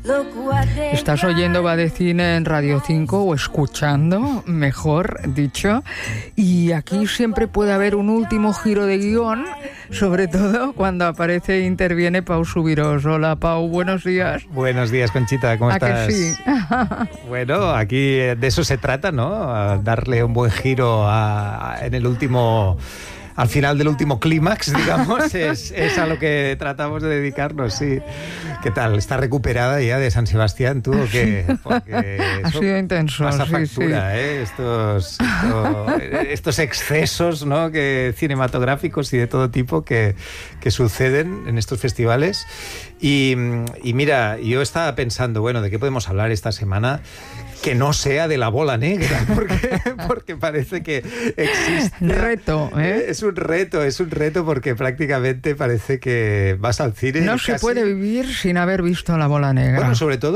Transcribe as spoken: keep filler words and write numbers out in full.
Estás oyendo Va de Cine en Radio cinco, o escuchando, mejor dicho, y aquí siempre puede haber un último giro de guión, sobre todo cuando aparece e interviene Pau Subirós. Hola, Pau, buenos días. Buenos días, Conchita, ¿cómo ¿A estás? que sí? Bueno, aquí de eso se trata, ¿no? A darle un buen giro a, a, en el último... Al final del último clímax, digamos, es, es a lo que tratamos de dedicarnos, sí. ¿Qué tal? ¿Estás recuperada ya de San Sebastián tú o qué? Porque ha sido intenso, pasa sí, factura, sí. ¿eh? Estos, estos, estos excesos, ¿no? Que, cinematográficos y de todo tipo que, que suceden en estos festivales. Y, y mira, yo estaba pensando, bueno, ¿de qué podemos hablar esta semana? Que no sea de la bola negra, porque, porque parece que existe... Reto, ¿eh? Es un reto, es un reto porque prácticamente parece que vas al cine... No y se casi... puede vivir sin haber visto la bola negra. Bueno, sobre todo